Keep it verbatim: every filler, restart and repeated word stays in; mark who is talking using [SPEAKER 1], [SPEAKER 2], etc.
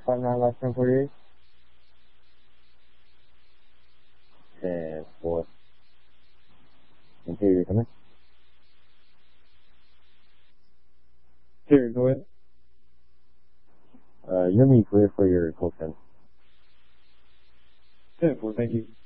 [SPEAKER 1] find that last one for you? And four. Interior, come in.
[SPEAKER 2] Here, go ahead.
[SPEAKER 1] Uh, you're me clear for your cold pen.
[SPEAKER 2] ten four, thank you.